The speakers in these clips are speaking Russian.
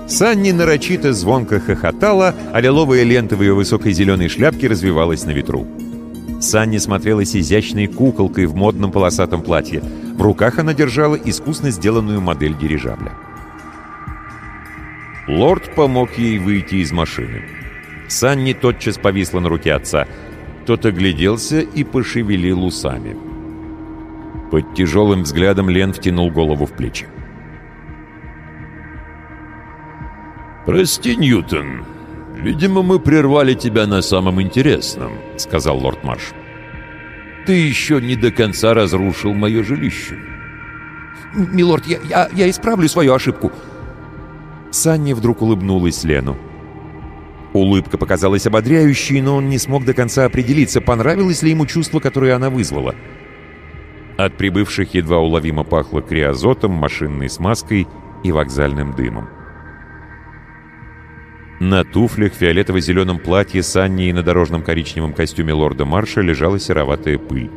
Санни нарочито звонко хохотала, а лиловая лента в ее высокой зеленой шляпке развивалась на ветру. Санни смотрелась изящной куколкой в модном полосатом платье. В руках она держала искусно сделанную модель дирижабля. Лорд помог ей выйти из машины. Санни тотчас повисла на руке отца. Тот огляделся и пошевелил усами. Под тяжелым взглядом Лен втянул голову в плечи. «Прости, Ньютон. Видимо, мы прервали тебя на самом интересном», — сказал лорд Марш. «Ты еще не до конца разрушил мое жилище». «Милорд, я исправлю свою ошибку». Санни вдруг улыбнулась Лену. Улыбка показалась ободряющей, но он не смог до конца определиться, понравилось ли ему чувство, которое она вызвала. От прибывших едва уловимо пахло криозотом, машинной смазкой и вокзальным дымом. На туфлях, фиолетово-зеленом платье Санни и на дорожном коричневом костюме лорда Марша лежала сероватая пыль.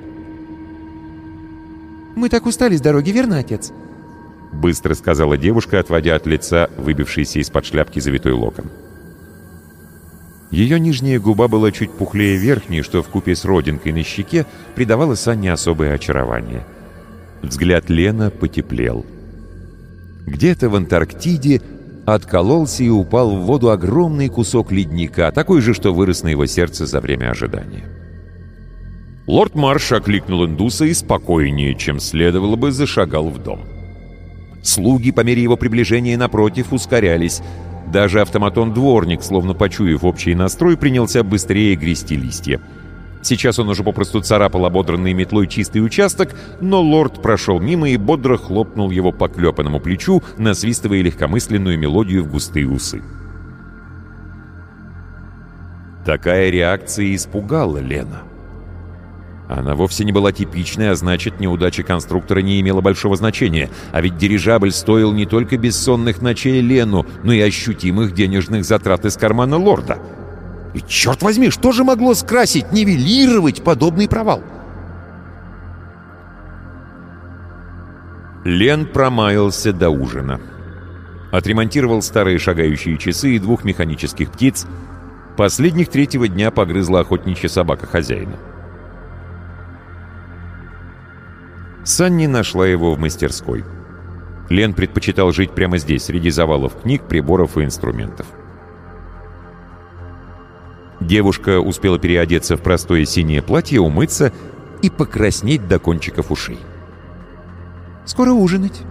«Мы так устали с дороги, верно, отец?» — быстро сказала девушка, отводя от лица выбившийся из-под шляпки завитой локон. Ее нижняя губа была чуть пухлее верхней, что вкупе с родинкой на щеке придавало Санне особое очарование. Взгляд Лена потеплел. Где-то в Антарктиде откололся и упал в воду огромный кусок ледника, такой же, что вырос на его сердце за время ожидания. Лорд Марш окликнул индуса и спокойнее, чем следовало бы, зашагал в дом. Слуги по мере его приближения напротив ускорялись. Даже автоматон-дворник, словно почуяв общий настрой, принялся быстрее грести листья. Сейчас он уже попросту царапал ободранной метлой чистый участок, но лорд прошел мимо и бодро хлопнул его по клепанному плечу, насвистывая легкомысленную мелодию в густые усы. Такая реакция испугала Лена. Она вовсе не была типичной, а значит, неудача конструктора не имела большого значения. А ведь дирижабль стоил не только бессонных ночей Лену, но и ощутимых денежных затрат из кармана лорда. И, черт возьми, что же могло скрасить, нивелировать подобный провал? Лен промаялся до ужина. Отремонтировал старые шагающие часы и 2 механических птиц. Последних 3-го дня погрызла охотничья собака хозяина. Санни нашла его в мастерской. Лен предпочитал жить прямо здесь, среди завалов книг, приборов и инструментов. Девушка успела переодеться в простое синее платье, умыться и покраснеть до кончиков ушей. «Скоро ужинать».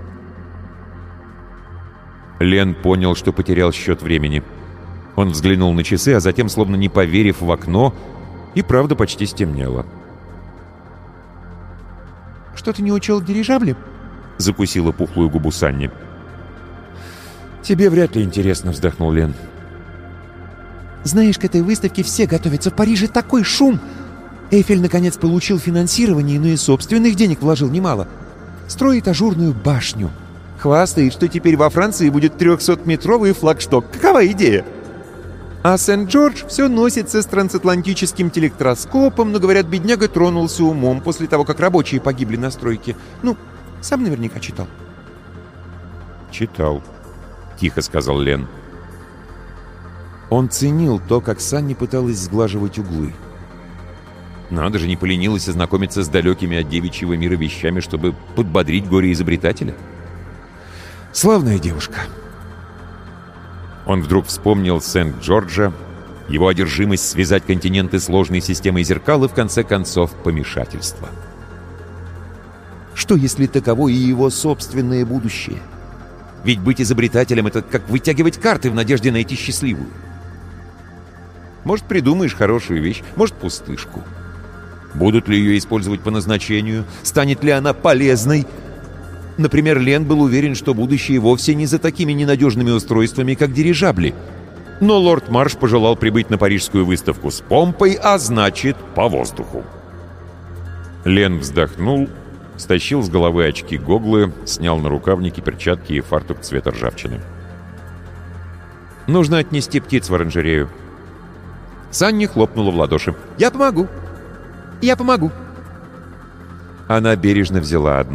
Лен понял, что потерял счет времени. Он взглянул на часы, а затем, словно не поверив в окно, и правда почти стемнело. «Что ты не учил в дирижабле?» — закусила пухлую губу Санни. «Тебе вряд ли интересно», — вздохнул Лен. «Знаешь, к этой выставке все готовятся. В Париже такой шум! Эйфель, наконец, получил финансирование, но и собственных денег вложил немало. Строит ажурную башню. Хвастает, что теперь во Франции будет 300-метровый флагшток. Какова идея? А Сент-Джордж все носится с трансатлантическим телектроскопом, но, говорят, бедняга тронулся умом после того, как рабочие погибли на стройке. Ну, сам наверняка читал». «Читал», — тихо сказал Лен. Он ценил то, как Санни пыталась сглаживать углы. Надо же, не поленилась ознакомиться с далекими от девичьего мира вещами, чтобы подбодрить горе-изобретателя. Славная девушка. Он вдруг вспомнил Сент-Джорджа, его одержимость связать континенты сложной системой зеркал и, в конце концов, помешательство. Что, если таково и его собственное будущее? Ведь быть изобретателем — это как вытягивать карты в надежде найти счастливую. Может, придумаешь хорошую вещь, может, пустышку. Будут ли ее использовать по назначению? Станет ли она полезной? Например, Лен был уверен, что будущее вовсе не за такими ненадежными устройствами, как дирижабли. Но лорд Марш пожелал прибыть на парижскую выставку с помпой, а значит, по воздуху. Лен вздохнул, стащил с головы очки-гоглы, снял нарукавники, перчатки и фартук цвета ржавчины. «Нужно отнести птиц в оранжерею». Санни хлопнула в ладоши. «Я помогу! Я помогу!» Она бережно взяла одну